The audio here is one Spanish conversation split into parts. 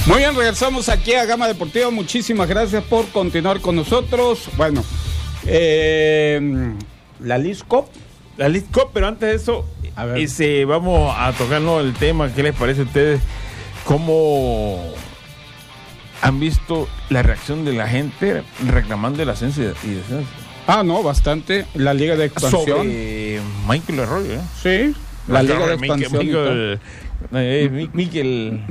Muy bien, regresamos aquí a Gama Deportiva. Muchísimas gracias por continuar con nosotros. Bueno, la Leagues Cup. La Leagues Cup, pero antes de eso, vamos a tocarnos el tema. ¿Qué les parece a ustedes? ¿Cómo han visto la reacción de la gente reclamando el ascenso y descenso? No, bastante. La Liga de Expansión. Sobre Michael Arroyo, ¿eh? Sí, la Liga de Expansión. Miquel.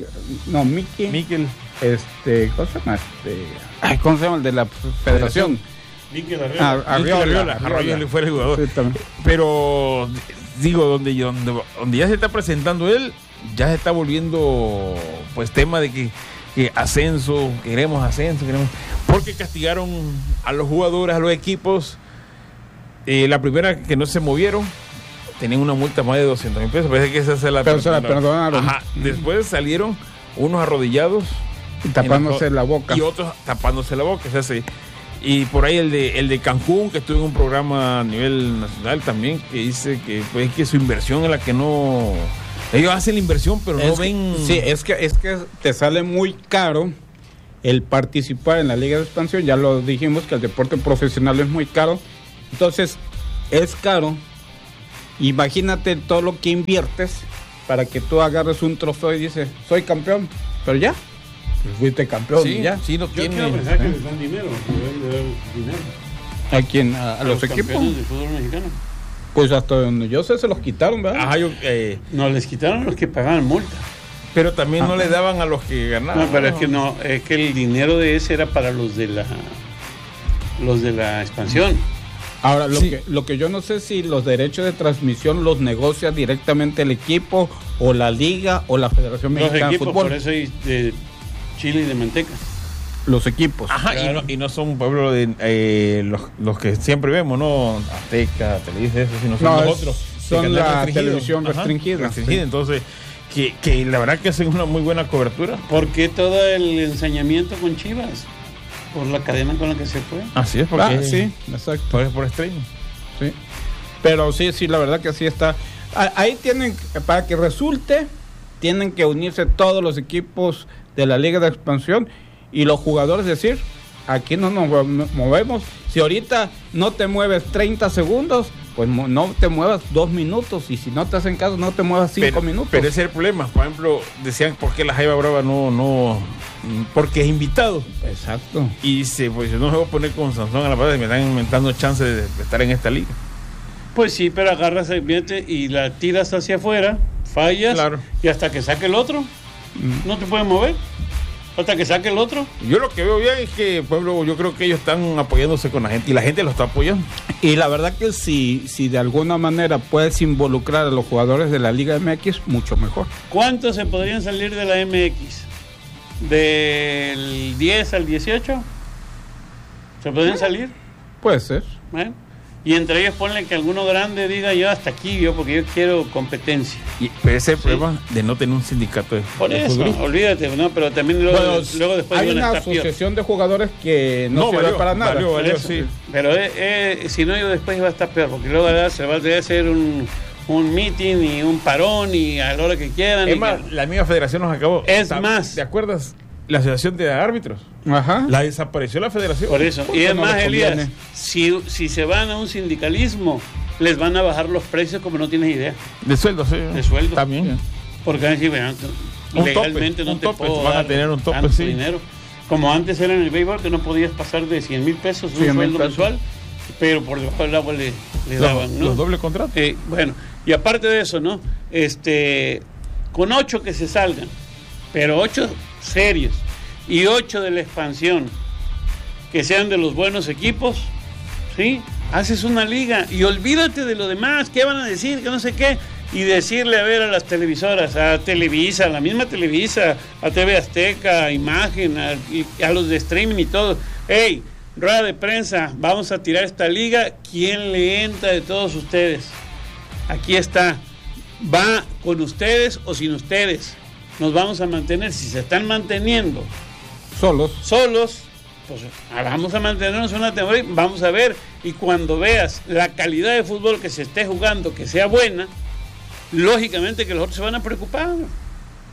¿Cómo se llama el de la federación? Miquel Arriola. Arroyo fue el jugador. Sí, pero digo, donde ya se está presentando él, ya se está volviendo pues tema de que ascenso, queremos, porque castigaron a los jugadores, a los equipos. La primera que no se movieron tenían una multa más de 200,000 pesos. Parece que esa se la perdonaron. Ajá. Después salieron unos arrodillados y tapándose la boca. Y otros tapándose la boca. Y por ahí el de Cancún, que estuvo en un programa a nivel nacional también, que dice que pues que su inversión es la que no. Ellos hacen la inversión, pero no ven. Sí, es que te sale muy caro el participar en la Liga de Expansión. Ya lo dijimos que el deporte profesional es muy caro. Entonces, es caro. Imagínate todo lo que inviertes para que tú agarres un trofeo y dices, soy campeón, pero ya, pues fuiste campeón y ya. Sí, no Yo tiene. quiero pensar que les dan dinero, ¿A quién? ¿A los equipos? De fútbol mexicano. Pues hasta donde yo sé se los quitaron, ¿verdad? Ajá, No, les quitaron a los que pagaban multa. Pero también no le daban a los que ganaban. No, pero es que el dinero de ese era para los de la expansión. Ahora, lo que yo no sé si los derechos de transmisión los negocia directamente el equipo o la liga o la Federación Mexicana de Fútbol. Por eso hay de chile y de manteca. Los equipos. Ajá, claro. y no son un pueblo de los que siempre vemos, ¿no? Azteca, Televisa, eso, sino son los otros. Son la televisión restringida. Entonces, que la verdad que hacen una muy buena cobertura. ¿Por qué todo el ensañamiento con Chivas? Por la cadena con la que se fue. Así es, porque sí, exacto. Por streaming. Sí. Pero sí, la verdad que así está. Ahí tienen, para que resulte, tienen que unirse todos los equipos de la Liga de Expansión y los jugadores decir, aquí no nos movemos. Si ahorita no te mueves 30 segundos, pues no te muevas 2 minutos, y si no te hacen caso, no te muevas 5 minutos. Pero ese es el problema. Por ejemplo, decían, ¿por qué la Jaiba Brava no? Porque es invitado. Exacto. Y dice, pues yo no me voy a poner con Sansón a la pared, me están inventando chances de estar en esta liga. Pues sí, pero agarras el billete y la tiras hacia afuera, fallas, claro. Y hasta que saque el otro, no te puedes mover. Hasta que saque el otro. Yo lo que veo bien es que, pueblo, yo creo que ellos están apoyándose con la gente y la gente lo está apoyando. Y la verdad que si de alguna manera puedes involucrar a los jugadores de la Liga MX, mucho mejor. ¿Cuántos se podrían salir de la MX? ¿Del 10 al 18? ¿Se podrían salir? Puede ser. Y entre ellos ponle que alguno grande diga, yo hasta aquí, porque yo quiero competencia. Pero ese es el problema de no tener un sindicato de por eso, olvídate, ¿no? Pero también luego después hay una asociación de jugadores que no sirve para nada. Valió, sí. Pero si no, yo después iba a estar peor, porque luego se va a hacer un meeting y un parón y a la hora que quieran. Es más, la misma federación nos acabó. Más. ¿Te acuerdas? La asociación de árbitros. Ajá. La desapareció la federación. Por eso. Y es más, Elías, si se van a un sindicalismo, les van a bajar los precios como no tienes idea. De sueldo, sí. De sueldo. También. Porque van a decir, legalmente no te puedo van a tener un tope, sí. dinero. Como antes era en el béisbol, que no podías pasar de 100,000 pesos un sueldo mensual, pero por debajo del agua le daban, ¿no? Los dobles contratos. Bueno, y aparte de eso, ¿no? Con 8 que se salgan, pero 8 serios y 8 de la expansión que sean de los buenos equipos, ¿sí? Haces una liga y olvídate de lo demás, ¿qué van a decir? Que no sé qué. Y decirle a ver a las televisoras, a Televisa, a la misma Televisa, a TV Azteca, a Imagen, a los de streaming y todo, hey, rueda de prensa, vamos a tirar esta liga, ¿quién le entra de todos ustedes? Aquí está, va con ustedes o sin ustedes, nos vamos a mantener. Si se están manteniendo solos, pues vamos a mantenernos una temporada, vamos a ver, y cuando veas la calidad de fútbol que se esté jugando, que sea buena, lógicamente que los otros se van a preocupar.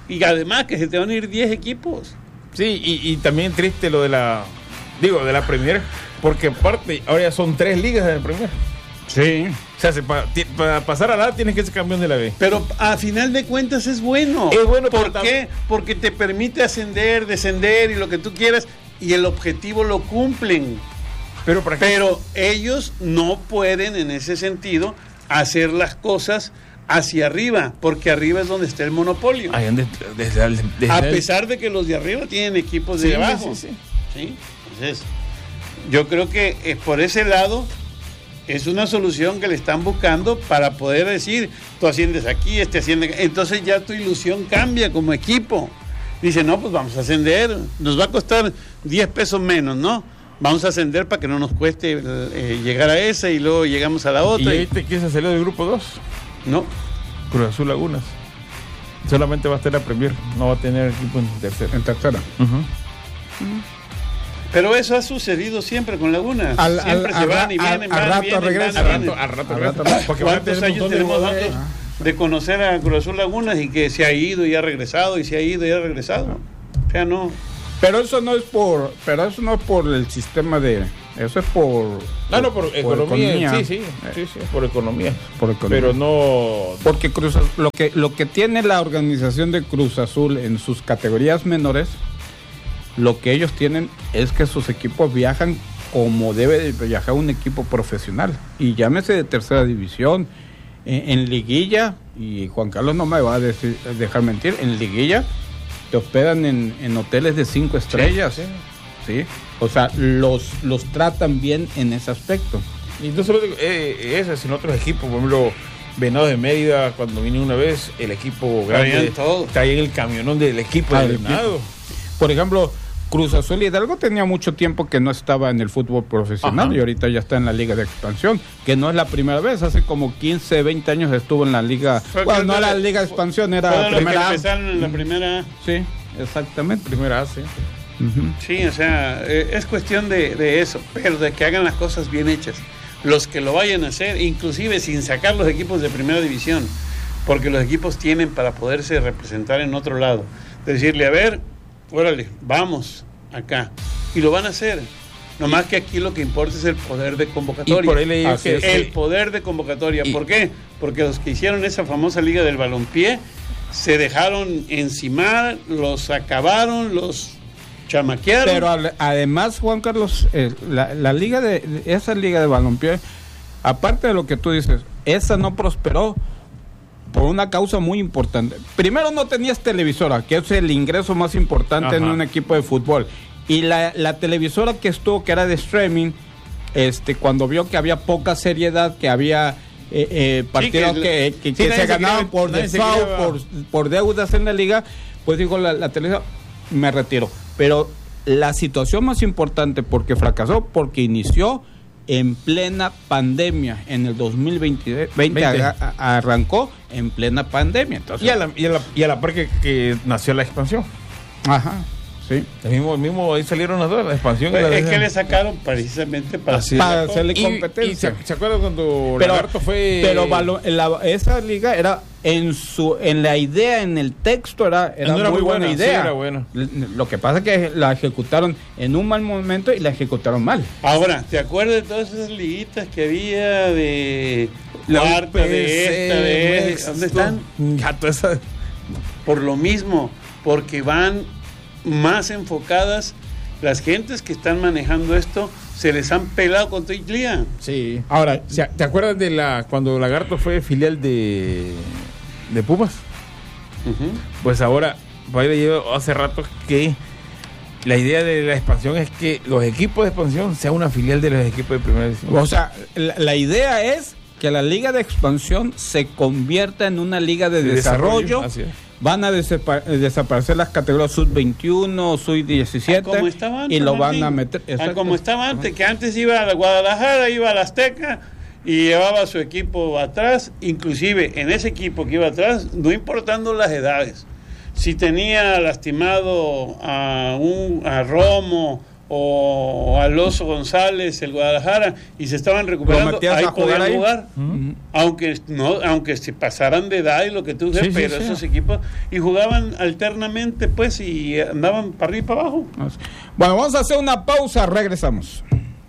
Y además que se te van a ir 10 equipos. Sí, y también triste lo de la Premier, porque aparte, ahora ya son 3 ligas de la Premier. Sí. O sea, para pasar a la A tienes que ser campeón de la B. Pero a final de cuentas es bueno. Es bueno. ¿Por qué? Porque te permite ascender, descender y lo que tú quieras, y el objetivo lo cumplen. Pero ellos no pueden, en ese sentido, hacer las cosas hacia arriba, porque arriba es donde está el monopolio. A pesar de que los de arriba tienen equipos de abajo. Sí. Entonces, yo creo que por ese lado es una solución que le están buscando para poder decir, tú asciendes aquí, asciende. Entonces ya tu ilusión cambia como equipo. Dice, no, pues vamos a ascender, nos va a costar 10 pesos menos, ¿no? Vamos a ascender para que no nos cueste llegar a esa y luego llegamos a la otra. ¿Y ahí te quieres salir del grupo 2? No. Cruz Azul Lagunas. Solamente va a estar la Premier, no va a tener equipo en tercera. Pero eso ha sucedido siempre con Lagunas. Siempre se van y vienen, al rato regresan. Porque ¿cuántos años tenemos nosotros de conocer a Cruz Azul Lagunas y que se ha ido y ha regresado y se ha ido y ha regresado? O sea, no. Pero eso no es por el sistema de, eso es por por economía. Sí, por economía. Pero no, porque lo que tiene la organización de Cruz Azul en sus categorías menores, lo que ellos tienen es que sus equipos viajan como debe viajar un equipo profesional, y llámese de tercera división, en liguilla, y Juan Carlos no me va a dejar mentir, en liguilla te hospedan en hoteles de 5 estrellas. Sí. O sea, los tratan bien en ese aspecto. Y no solo eso, sino otros equipos, por ejemplo, Venados de Mérida, cuando vine una vez, el equipo grande traía el camionón del equipo de Venado. Por ejemplo, Cruz Azul Hidalgo tenía mucho tiempo que no estaba en el fútbol profesional. Y ahorita ya está en la Liga de Expansión, que no es la primera vez, hace como 15, 20 años estuvo en la Liga. Bueno, no era la Liga de Expansión, era la primera A. Empezaron en la primera A. Sí, exactamente. Primera A, sí. Sí, o sea, es cuestión de eso, pero de que hagan las cosas bien hechas. Los que lo vayan a hacer, inclusive sin sacar los equipos de primera división, porque los equipos tienen para poderse representar en otro lado. De decirle, a ver, órale, vamos acá. Y lo van a hacer. Nomás que aquí lo que importa es el poder de convocatoria. Y por ahí leí el poder de convocatoria. ¿Por qué? Porque los que hicieron esa famosa Liga del Balompié se dejaron encimar, los acabaron, los chamaquearon. Pero además, Juan Carlos, la liga esa Liga de Balompié, aparte de lo que tú dices, esa no prosperó por una causa muy importante. Primero, no tenías televisora, que es el ingreso más importante en un equipo de fútbol. Y la televisora que estuvo, que era de streaming, cuando vio que había poca seriedad, que había partidos que se ganaban por default, por deudas en la liga, pues dijo la televisora, me retiro. Pero la situación más importante, porque fracasó, porque inició en plena pandemia. En el 2020 arrancó en plena pandemia. Entonces, y a la par que nació la expansión. Ajá, sí. El mismo ahí salieron las dos, la expansión. Pues es que le sacaron precisamente para hacerle competencia. ¿Se acuerdan cuando Lagarto fue? Pero esa liga era en la idea, en el texto era muy buena idea. Sí, era bueno. Lo que pasa es que la ejecutaron en un mal momento y la ejecutaron mal. Ahora, ¿te acuerdas de todas esas liguitas que había de cuarta, de esta, ¿dónde están? Por lo mismo, porque van más enfocadas, las gentes que están manejando esto se les han pelado con toda Itlía. Sí. Ahora, ¿te acuerdas de cuando Lagarto fue filial de Pumas? Pues ahora, hace rato que la idea de la expansión es que los equipos de expansión sean una filial de los equipos de primera división. O sea, la idea es que la liga de expansión se convierta en una liga de desarrollo. Así es. Van a desaparecer las categorías sub-21, sub-17 y lo van a meter. Como estaba antes, que antes iba a Guadalajara, iba a la Azteca y llevaba a su equipo atrás, inclusive en ese equipo que iba atrás, no importando las edades. Si tenía lastimado a Romo o Alonso González, el Guadalajara, y se estaban recuperando, ahí podían jugar, aunque se pasaran de edad y lo que tú dices, pero esos equipos, y jugaban alternamente, pues, y andaban para arriba y para abajo. Bueno, vamos a hacer una pausa, regresamos.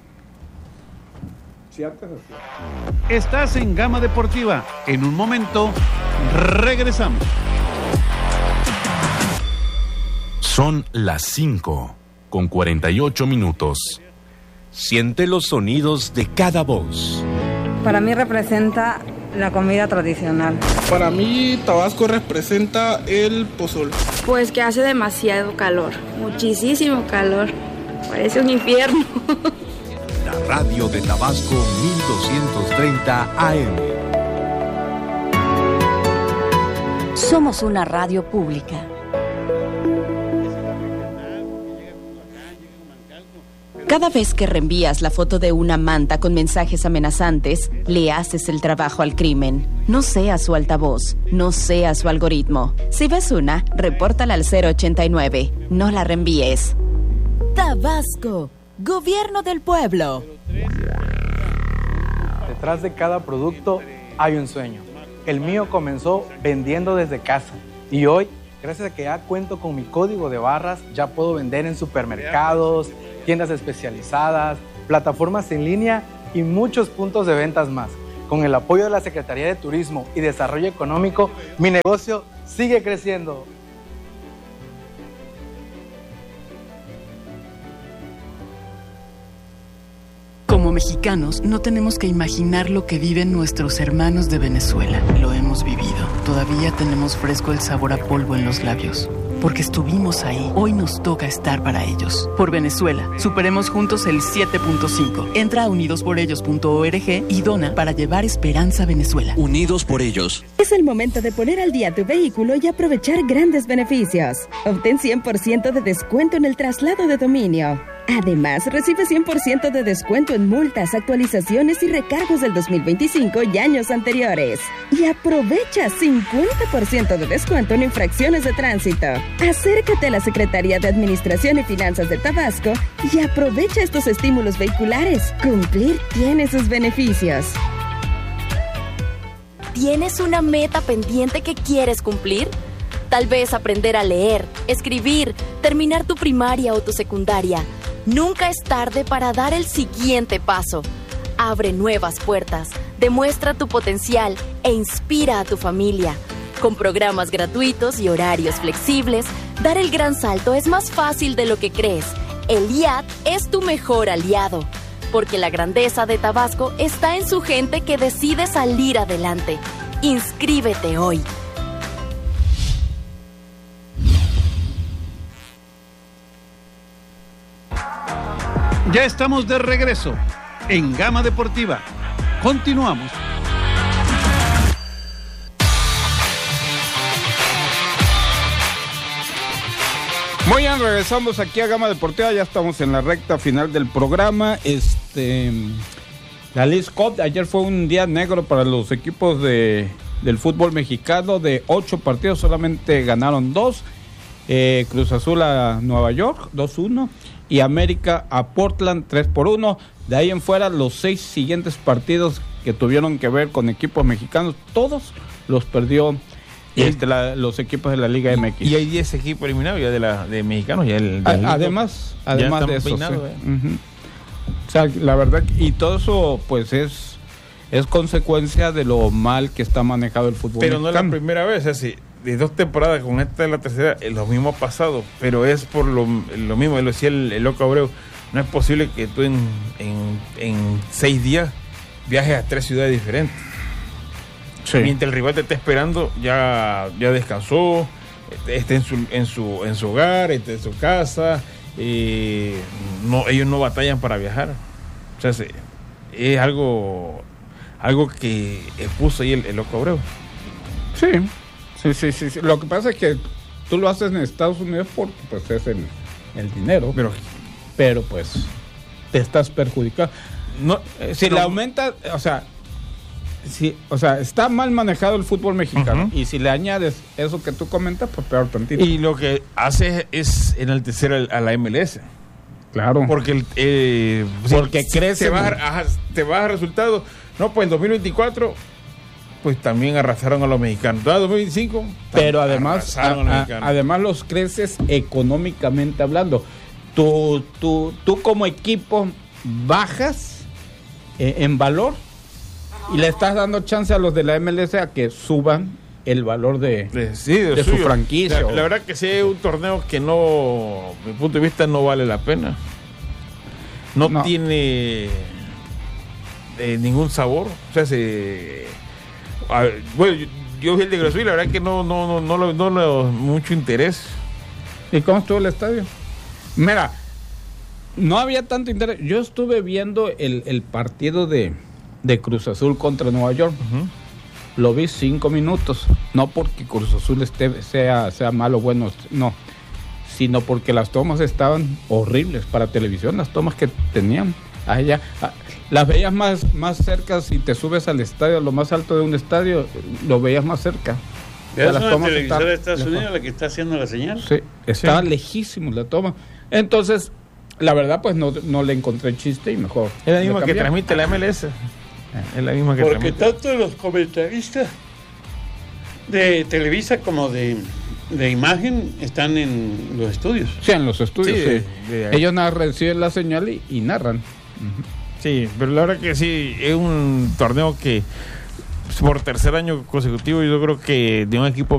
Estás en Gama Deportiva. En un momento, regresamos. Son las 5:48. Siente los sonidos de cada voz. Para mí representa la comida tradicional. Para mí Tabasco representa el pozole. Pues que hace demasiado calor, muchísimo calor. Parece un infierno. La radio de Tabasco 1230 AM. Somos una radio pública. Cada vez que reenvías la foto de una manta con mensajes amenazantes, le haces el trabajo al crimen. No seas su altavoz, no seas su algoritmo. Si ves una, repórtala al 089. No la reenvíes. Tabasco, Gobierno del Pueblo. Detrás de cada producto hay un sueño. El mío comenzó vendiendo desde casa. Y hoy, gracias a que ya cuento con mi código de barras, ya puedo vender en supermercados, tiendas especializadas, plataformas en línea y muchos puntos de ventas más. Con el apoyo de la Secretaría de Turismo y Desarrollo Económico, mi negocio sigue creciendo. Como mexicanos, no tenemos que imaginar lo que viven nuestros hermanos de Venezuela. Lo hemos vivido. Todavía tenemos fresco el sabor a polvo en los labios. Porque estuvimos ahí, hoy nos toca estar para ellos. Por Venezuela, superemos juntos el 7.5. Entra a unidosporellos.org y dona para llevar esperanza a Venezuela. Unidos por ellos. Es el momento de poner al día tu vehículo y aprovechar grandes beneficios. Obtén 100% de descuento en el traslado de dominio. Además, recibe 100% de descuento en multas, actualizaciones y recargos del 2025 y años anteriores. Y aprovecha 50% de descuento en infracciones de tránsito. Acércate a la Secretaría de Administración y Finanzas de Tabasco y aprovecha estos estímulos vehiculares. Cumplir tiene sus beneficios. ¿Tienes una meta pendiente que quieres cumplir? Tal vez aprender a leer, escribir, terminar tu primaria o tu secundaria. Nunca es tarde para dar el siguiente paso. Abre nuevas puertas, demuestra tu potencial e inspira a tu familia. Con programas gratuitos y horarios flexibles, dar el gran salto es más fácil de lo que crees. El IAT es tu mejor aliado, porque la grandeza de Tabasco está en su gente que decide salir adelante. Inscríbete hoy. Ya estamos de regreso en Gama Deportiva. Continuamos. Muy bien, regresamos aquí a Gama Deportiva. Ya estamos en la recta final del programa. La Leagues Cup, ayer fue un día negro para los equipos del fútbol mexicano. De 8 partidos solamente ganaron 2. Cruz Azul a Nueva York 2-1 y América a Portland 3-1. De ahí en fuera, los 6 siguientes partidos que tuvieron que ver con equipos mexicanos, todos los perdió los equipos de la Liga MX. Y hay 10 equipos eliminados ya de mexicanos. Ya además de eso. O sea, la verdad, y todo eso pues es consecuencia de lo mal que está manejado el fútbol pero mexicano. No es la primera vez, así de 2 temporadas, con esta es la tercera, lo mismo ha pasado, pero es por lo mismo, lo decía el Loco Abreu, no es posible que tú en 6 días viajes a 3 ciudades diferentes. Sí. Mientras el rival te está esperando, ya descansó, esté en su hogar, esté en su casa, ellos no batallan para viajar. O sea, es algo que puso ahí el Loco Abreu. Sí. Lo que pasa es que tú lo haces en Estados Unidos porque pues es el dinero, pero pues te estás perjudicando. Si le aumenta, está mal manejado el fútbol mexicano, y si le añades eso que tú comentas, pues peor tantito. Y lo que hace es enaltecer a la MLS. Claro. Porque crece. Te vas a resultados. No, pues el 2024, pues también arrasaron a los mexicanos. 2025, pero además los creces económicamente hablando. Tú como equipo bajas en valor y le estás dando chance a los de la MLS a que suban el valor de su franquicia. La verdad que sí es un torneo que no, desde mi punto de vista, no vale la pena. No. Tiene ningún sabor. O sea, bueno, yo vi el de Cruz Azul y la verdad que no mucho interés. ¿Y cómo estuvo el estadio? Mira, no había tanto interés. Yo estuve viendo el partido de Cruz Azul contra Nueva York. Lo vi 5 minutos, no porque Cruz Azul sea malo o bueno, no, sino porque las tomas estaban horribles para televisión, las tomas que tenían allá, las veías más cerca. Si te subes al estadio, lo más alto de un estadio, lo veías más cerca. ¿Es una televisora de Estados Unidos la que está haciendo la señal? Sí, estaba lejísimo la toma. Entonces, la verdad, pues no le encontré chiste y mejor. Es la misma que transmite la MLS. Es la misma que porque tanto los comentaristas de Televisa como de imagen están en los estudios. Sí, en los estudios. Sí. Ellos reciben la señal y narran. Sí, pero la verdad que sí, es un torneo que por tercer año consecutivo yo creo que de un equipo